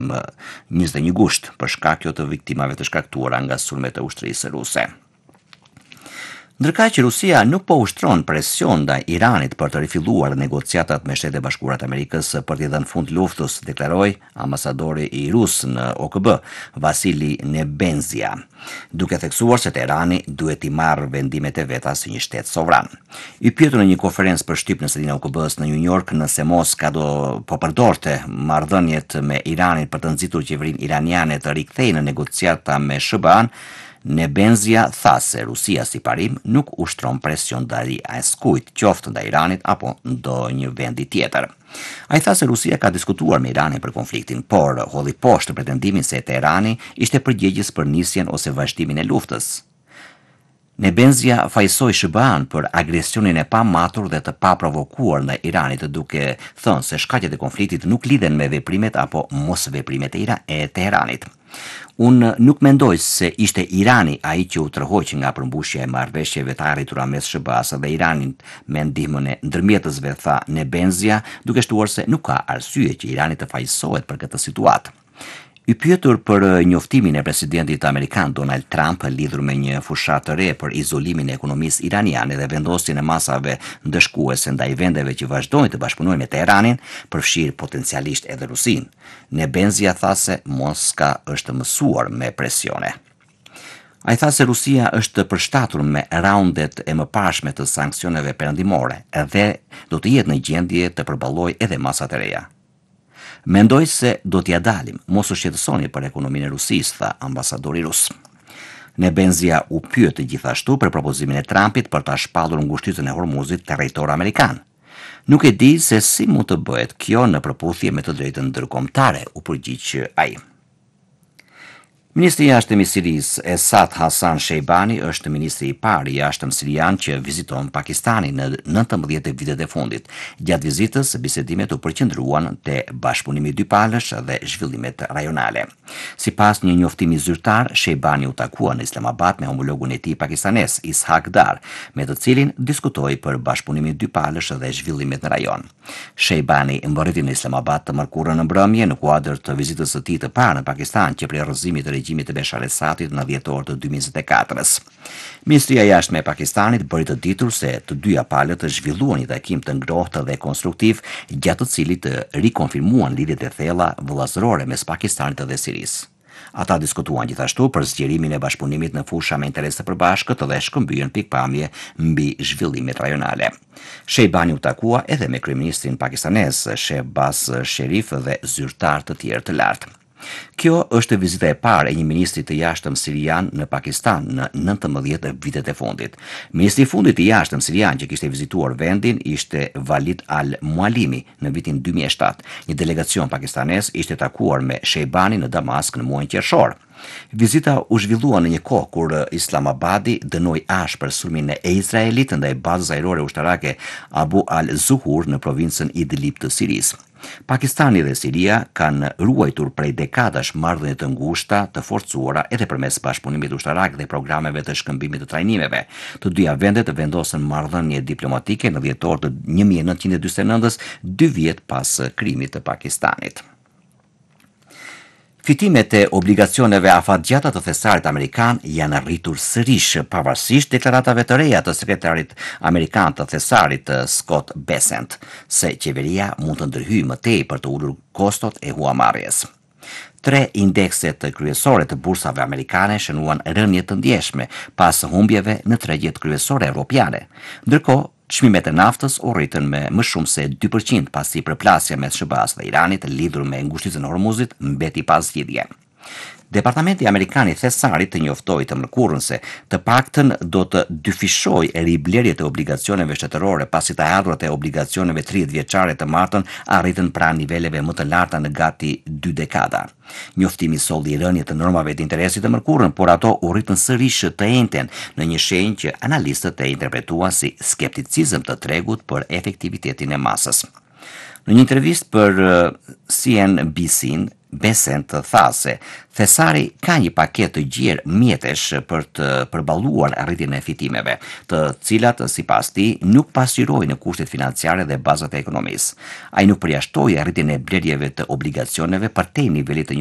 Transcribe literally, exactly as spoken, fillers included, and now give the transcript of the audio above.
më njëzet e një gusht për shkak të viktimave të shkaktuara nga sulmet e ushtrisë ruse. Ndërkaq që Rusia nuk po ushtron presion ndaj Iranit për të rifilluar negociatat me Shtetet e Bashkuara të Amerikës për t'i dhënë fund luftës, deklaroi ambasadori i Rus në O K B, Vasili Nebenzia, duke theksuar se Teherani duhet t'i marrë vendimet e veta si një shtet sovran. I pyetur në një konferencë për shtyp në sedinë e O K B-s në New York nëse Moska do po përdorte marrëdhëniet me Iranin për të nxitur qeverinë iraniane të rikthejë në negociata me S B A-n, Nebenzia tha se Rusia si parim nuk ushtron presion ndaj askujt, qoftë ndaj Iranit apo ndonjë vendi tjetër. Ai tha se Rusia ka diskutuar me Iranin për konfliktin, por holli poshtë pretendimin se Teherani ishte përgjegjës për nisjen ose vazhdimin e luftës. Nebenzia fajsoi S B A-n për agresionin e pamatur dhe të paprovokuar ndaj Iranit, duke thënë se shkaqet e konfliktit nuk lidhen me veprimet apo mosveprimet e Ira- e Teheranit. Unë nuk mendoj se ishte Irani ai që u tërhoq nga përmbushja e marrëveshjeve të arritura mes S B A-s dhe Iranit me ndihmën e ndërmjetësve, tha Nebenzia, duke shtuar se nuk ka arsye që Irani të fajsohet për këtë situatë. I pyetur për njoftimin e presidentit amerikan Donald Trump lidhur me një fushat të re për izolimin e ekonomisë iraniane dhe vendosjen e masave ndëshkuese ndaj vendeve që vazhdojnë të bashkëpunojnë me Teheranin, përfshirë potencialisht edhe Rusin, Nebenzia tha se Moska është mësuar me presione. Ai tha se Rusia është përshtatur me raundet e mëparshme të sanksioneve perëndimore dhe do të jetë në gjendje të përballojë edhe masat e reja. Mendoj se do t'ja dalim, mos u shqetësoni për ekonominë e Rusisë, tha ambasadori rus. Nebenzia u pyet gjithashtu për propozimin e Trumpit për ta shpallur ngushtytën e Hormuzit territor amerikan. Nuk e di se si mund të bëhet kjo në përputhje me të drejtën ndërkombëtare, u përgjigj ai. Ministri i jashtëm i Sirisë, Esad Hasan Shejbani, është ministri i parë i jashtëm sirian që viziton Pakistanin në nëntëmbëdhjetë vitet e fundit. Gjatë vizitës, bisedimet u përqendruan te bashkëpunimi dypalësh dhe zhvillimet rajonale. Sipas një njoftimi zyrtar, Shejbani u takua në Islamabad me homologun e tij pakistanes, Ishaq Dar, me të cilin diskutoi për bashkëpunimin dypalësh dhe zhvillimet në rajon. Shejbani mbërriti në Islamabad të mërkurën në mbrëmje në kuadër të vizitës së tij të parë në Pakistan që prej rrëzimit të regjimit të Bashar al-Assadit në dhjetor të dy mijë e njëzet e katër-s. Ministria e jashtme e Pakistanit bëri të ditur se të dyja palët të zhvilluan një takim të ngrohtë dhe konstruktiv, gjatë të cilit të rikonfirmuan lidhjet e thella vëllazërore mes Pakistanit dhe Sirisë. Ata diskutuan gjithashtu për zgjerimin e bashkëpunimit në fusha me interes të përbashkët dhe shkëmbyen pikpamje mbi zhvillimet rajonale. Shejbani u takua edhe me kryeministrin pakistanez Shehbaz Sharif dhe zyrtar të tjerë të lartë. Kjo është vizita e parë e një ministri të jashtëm sirian në Pakistan në nëntëmbëdhjetë vitet e fundit. Ministri i fundit i jashtëm sirian që kishte vizituar vendin ishte Walid al-Mualimi në vitin dy mijë e shtatë. Një delegacion pakistanez ishte takuar me Shejbani në Damask në muajin qershor. Vizita u zhvillua në një kohë kur Islamabadi dënoi ashpër sulmin e Izraelit ndaj bazës ajrore ushtarake Abu al-Zuhur në provincën Idlib të Sirisë. Pakistani dhe Siria kanë ruajtur prej dekadash marrëdhënie të ngushta, të forcuara edhe përmes bashkëpunimit ushtarak dhe programeve të shkëmbimit të trajnimeve. Të dyja vendet vendosën marrëdhënie diplomatike në dhjetor të një mijë e nëntëqind e dyqin e nëntës, dy vjet pas krimit të Pakistanit. Fitimet e obligacioneve afatgjata të thesarit amerikan janë rritur sërish pavarësisht deklaratave të reja të sekretarit amerikan të thesarit Scott Bessent, se qeveria mund të ndërhyjë më tej për të ulur kostot e huamarrjes. Tre indekset kryesore të bursave amerikane shënuan rënje të ndjeshme pas humbjeve në tregjet kryesore evropiane. Ndërkohë, çmimet e naftës u rritën me më shumë se dy përqind pasi përplasja mes S B A-s dhe Iranit lidhur me ngushtytjen e Hormuzit mbeti pa zgjidhje. Departamenti Amerikan i Thesarit të njoftoi të mërkurën se të paktën do të dyfishojë riblerjet e obligacioneve shtetërore pasi të ardhurat e obligacioneve tridhjetë vjeçare të martën arritën pranë niveleve më të larta në gati dy dekada. Njoftimi solli rënje të normave të interesit të mërkurën, por ato u rritën sërish të njëjtën në një shenjë që analistët e interpretuan si skepticizëm të tregut për efektivitetin e masës. Në një intervistë për uh, C N B C, Besant tha se thesari ka një paketë të gjerë mjetesh për të përballuar arritjen e fitimeve, të cilat sipas tij nuk pasqyrojnë kushtet financiare dhe bazat e ekonomisë. Ai nuk përjashtoi arritjen e blerjeve të obligacioneve përtej nivelit të